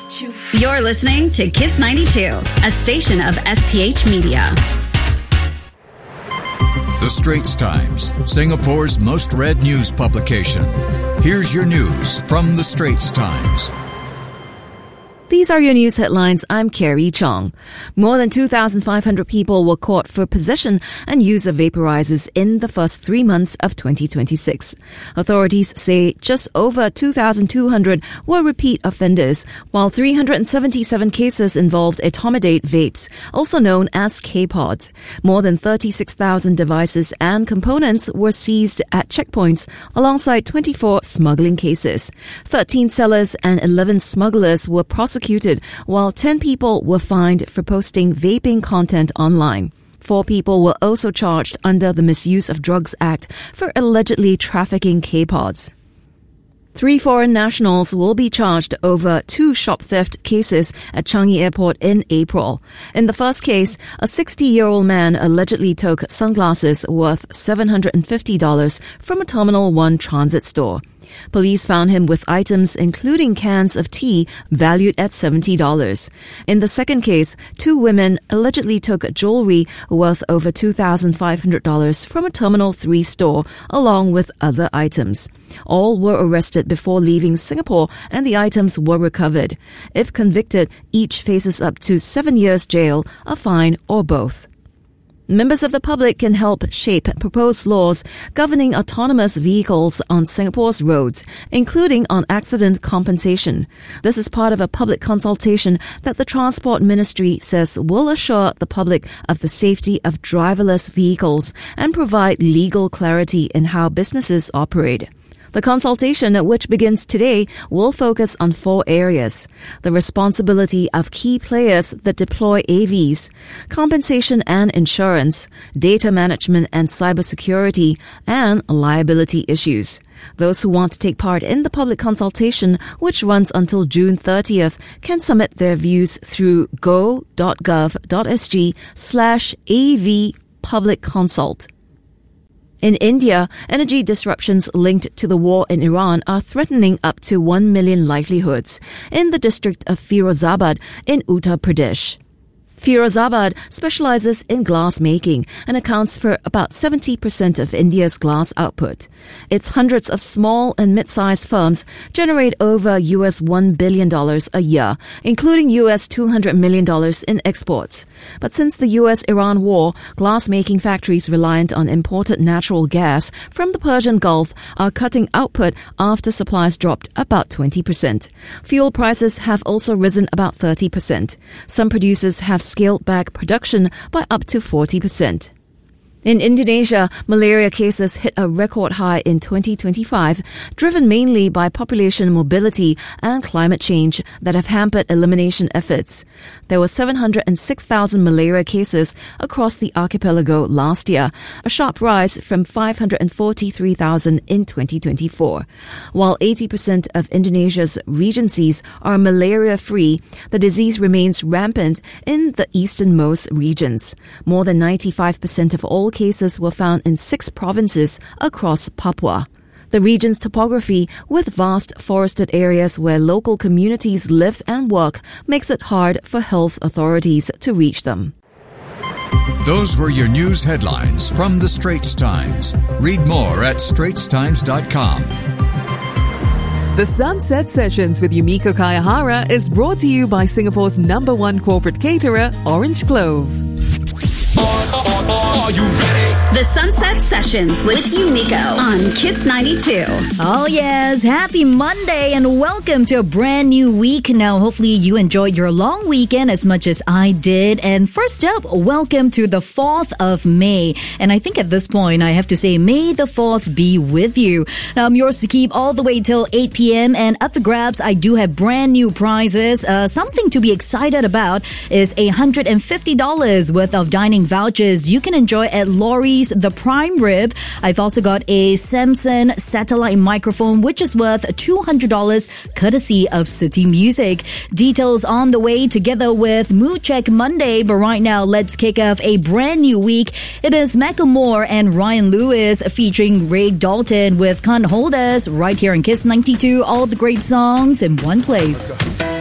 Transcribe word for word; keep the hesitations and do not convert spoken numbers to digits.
You're listening to Kiss ninety-two, a station of S P H Media. The Straits Times, Singapore's most read news publication. Here's your news from The Straits Times. These are your news headlines. I'm Carrie Chong. More than two thousand five hundred people were caught for possession and use of vaporizers in the first three months of twenty twenty-six. Authorities say just over two thousand two hundred were repeat offenders, while three hundred seventy-seven cases involved Atomidate vapes, also known as K-Pods. More than thirty-six thousand devices and components were seized at checkpoints, alongside twenty-four smuggling cases. thirteen sellers and eleven smugglers were prosecuted, while ten people were fined for posting vaping content online. Four people were also charged under the Misuse of Drugs Act for allegedly trafficking K-Pods. Three foreign nationals will be charged over two shop theft cases at Changi Airport in April. In the first case, a sixty-year-old man allegedly took sunglasses worth seven hundred fifty dollars from a Terminal one transit store. Police found him with items including cans of tea valued at seventy dollars. In the second case, two women allegedly took jewelry worth over two thousand five hundred dollars from a Terminal three store along with other items. All were arrested before leaving Singapore and the items were recovered. If convicted, each faces up to seven years jail, a fine, or both. Members of the public can help shape proposed laws governing autonomous vehicles on Singapore's roads, including on accident compensation. This is part of a public consultation that the Transport Ministry says will assure the public of the safety of driverless vehicles and provide legal clarity in how businesses operate. The consultation, which begins today, will focus on four areas: the responsibility of key players that deploy A Vs, compensation and insurance, data management and cybersecurity, and liability issues. Those who want to take part in the public consultation, which runs until June thirtieth, can submit their views through go.gov.sg slash AV public consult. In India, energy disruptions linked to the war in Iran are threatening up to one million livelihoods in the district of Firozabad in Uttar Pradesh. Firozabad specializes in glass making and accounts for about seventy percent of India's glass output. Its hundreds of small and mid-sized firms generate over U S one billion dollars a year, including U S two hundred million dollars in exports. But since the U S Iran war, glass-making factories reliant on imported natural gas from the Persian Gulf are cutting output after supplies dropped about twenty percent. Fuel prices have also risen about thirty percent. Some producers have scaled back production by up to forty percent. In Indonesia, malaria cases hit a record high in twenty twenty-five, driven mainly by population mobility and climate change that have hampered elimination efforts. There were seven hundred six thousand malaria cases across the archipelago last year, a sharp rise from five hundred forty-three thousand in twenty twenty-four. While eighty percent of Indonesia's regencies are malaria-free, the disease remains rampant in the easternmost regions. More than ninety-five percent of all cases were found in six provinces across Papua. The region's topography, with vast forested areas where local communities live and work, makes it hard for health authorities to reach them. Those were your news headlines from The Straits Times. Read more at straits times dot com. The Sunset Sessions with Yumiko Kayahara is brought to you by Singapore's number one corporate caterer, Orange Clove. Are you ready? The Sunset Sessions with Yumiko on Kiss ninety-two. Oh yes, happy Monday and welcome to a brand new week. Now hopefully you enjoyed your long weekend as much as I did. And first up, welcome to the fourth of May. And I think at this point I have to say May the fourth be with you. Now I'm yours to keep all the way till eight p.m. and up for grabs I do have brand new prizes. Uh, something to be excited about is a one hundred fifty dollars worth of dining vouchers you can enjoy at Laurie's The Prime Rib. I've also got a Samsung satellite microphone which is worth two hundred dollars courtesy of City Music. Details on the way together with Mood Check Monday, but right now let's kick off a brand new week. It is Macklemore and Ryan Lewis featuring Ray Dalton with Can't Hold Us right here in Kiss ninety-two. All the great songs in one place.